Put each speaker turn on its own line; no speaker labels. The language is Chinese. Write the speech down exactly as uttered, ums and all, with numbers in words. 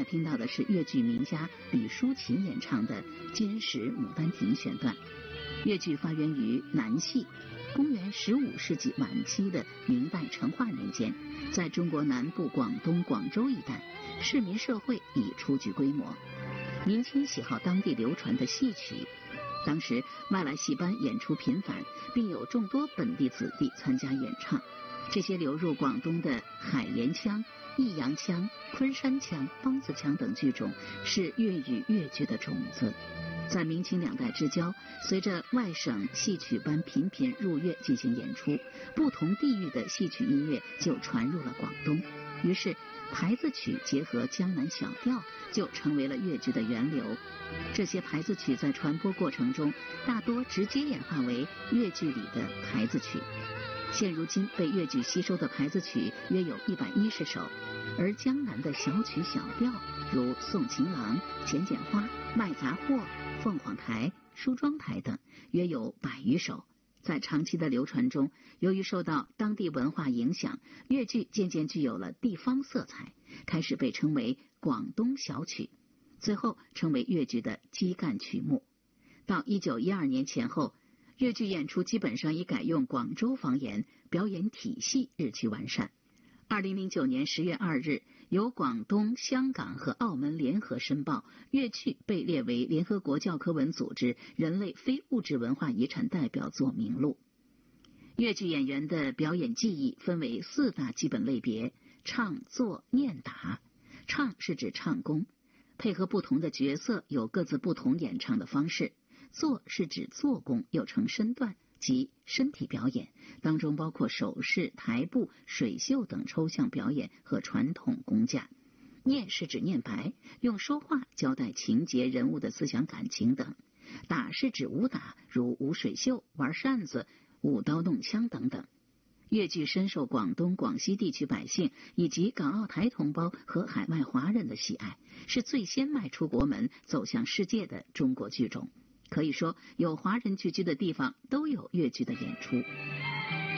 听到的是越剧名家李淑琴演唱的《金石牡丹亭》选段。越剧发源于南戏，公元十五世纪晚期的明代成化年间，在中国南部广东广州一带，市民社会已初具规模，民间喜好当地流传的戏曲。当时外来戏班演出频繁，并有众多本地子弟参加演唱。这些流入广东的海盐腔、益阳腔、昆山腔、梆子腔等剧种，是粤语粤剧的种子。在明清两代之交，随着外省戏曲班频频入粤进行演出，不同地域的戏曲音乐就传入了广东。于是牌子曲结合江南小调，就成为了粤剧的源流。这些牌子曲在传播过程中，大多直接演化为粤剧里的牌子曲。现如今被粤剧吸收的牌子曲约有一百一十首，而江南的小曲小调，如送情郎、剪剪花、卖杂货、凤凰台、梳妆台等，约有百余首。在长期的流传中，由于受到当地文化影响，粤剧渐渐具有了地方色彩，开始被称为广东小曲，最后成为粤剧的基干曲目。到一九一二年前后，粤剧演出基本上已改用广州方言，表演体系日趋完善。二零零九年十月二日，由广东、香港和澳门联合申报，粤剧被列为联合国教科文组织人类非物质文化遗产代表作名录。粤剧演员的表演技艺分为四大基本类别：唱、做、念、打。唱是指唱功，配合不同的角色有各自不同演唱的方式；做是指做工，又称身段，即身体表演，当中包括手势、台步、水袖等抽象表演和传统工架。念是指念白，用说话交代情节、人物的思想感情等。打是指武打，如舞水袖、玩扇子、舞刀弄枪等等。粤剧深受广东、广西地区百姓以及港澳台同胞和海外华人的喜爱，是最先迈出国门走向世界的中国剧种。可以说，有华人聚居的地方都有粤剧的演出。